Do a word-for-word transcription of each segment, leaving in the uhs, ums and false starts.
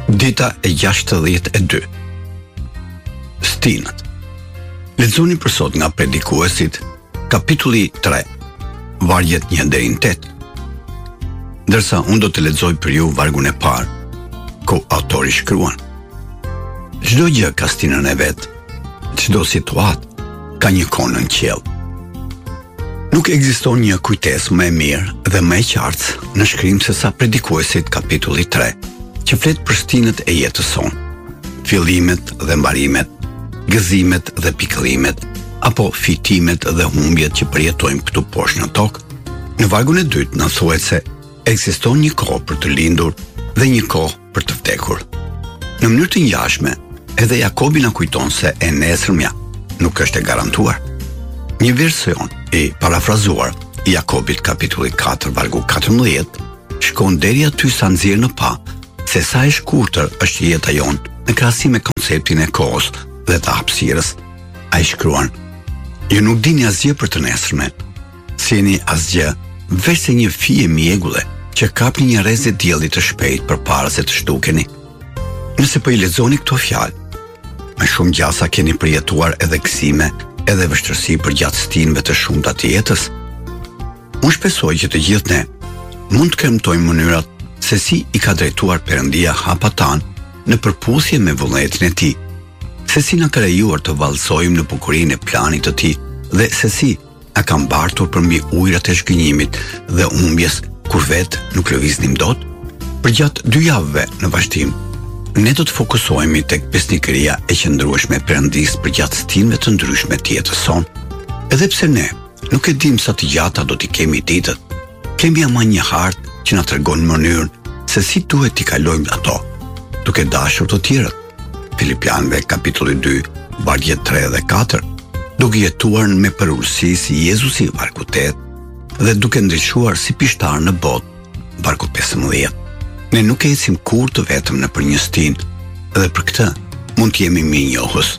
Dita e gjashtëdhjetë e dy. Stinët. Lexoni për sot nga Predikuesit, kapitulli tre, vargjet një deri në tetë. Ndërsa unë do të lexoj për ju vargun e parë, ku autori shkruan: çdo gjë ka stinën e vet, çdo situatë ka një kohë në qiell. Nuk ekziston një kujtesë më e mirë dhe më e qartë në shkrim se sa Predikuesit kapitulli tre, që flet për stinët e jetës sonë, fillimet dhe mbarimet, gëzimet dhe pikëllimet, apo fitimet dhe humbjet që përjetojmë këtu poshtë në tokë. Në vargun e dytë na thuhet se ekziston një kohë për të lindur dhe një kohë për të vdekur. Në mënyrë të ngjashme, edhe Jakobi na kujton se e nesërmja nuk është e garantuar. Një version i parafrazuar i Jakobit kapitulli katër vargu katërmbëdhjetë shkon deri aty sa nxjerr në pa se sa e shkurtër është jeta jonë në krahasim me konceptin e kohës dhe të hapësirës. Ai shkruan: ju nuk dini asgjë për të nesërmen, sjeni asgjë veç se një fije mjegulle që kapni një rrezë dielli të shpejt përpara se të shtukeni. Nëse po i lexoni këto fjalë, me shumë gjasa keni përjetuar edhe gëzime, edhe vështirësi për gjatë stinëve të shumta të jetës. Unë shpresoj që të gjithë ne mund të kremtojmë mënyrat se si i ka drejtuar Perëndia hapa tanë në përputhje me vullnetin e tij, se si na ka lejuar të vallësojmë në bukurinë e planit të tij dhe se si na ka mbartur përmbi ujërat e shgënjimit dhe humbjes kur vetë nuk lëviznim dot. Përgjatë dy javëve në vazhdim, ne do të fokusohemi tek besnikëria e qëndrueshme e Perëndisë përgjatë stinëve të ndryshme të jetës sonë. Edhe pse ne nuk e dim sa të gjata do t'i kemi ditët, kemi ama një hartë që na tregon mënyrën se si duhet t'i kalojmë ato, duke dashur të tjerët. Filipianëve kapitulli dy, vargjet tre dhe katër, duke jetuar me përullësi si Jezusi vargu tetë dhe duke ndryshuar si pishtar në botë vargu pesëmbëdhjetë. Ne nuk e ecim kur të vetëm në për një stinë dhe për këtë mund të jemi mirënjohës.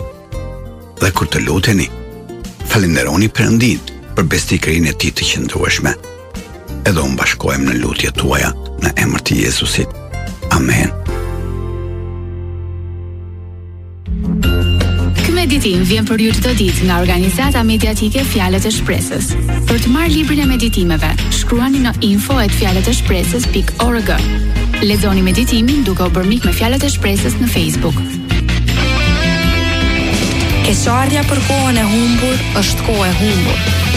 Dhe kur të luteni, falenderoni Perëndin për besnikërinë e tij të qëndrueshme. Edhe unë bashkohem në lutjet tuaja në emër të Jezusit. Amen. Ky meditim vjen për ju çdo ditë nga organizata mediatike Fjalët e Shpresës. Për të marrë librin e meditimeve, shkruani në info at fjalët e shpresës pikë org. Lexoni meditimin duke u bërë mik me Fjalët e Shpresës në Facebook. Keqardhja për kohën e humbur është kohë e humbur.